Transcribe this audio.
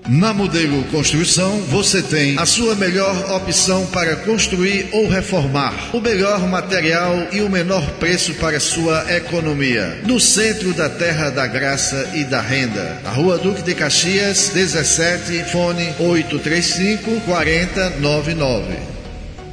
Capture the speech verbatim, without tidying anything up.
Na Modelo Construção, você tem a sua melhor opção para construir ou reformar. O melhor material e o menor preço para sua economia. No centro da Terra da Graça e da Renda. A Rua Duque de Caxias, dezessete, fone oito três cinco, quatro zero nove nove.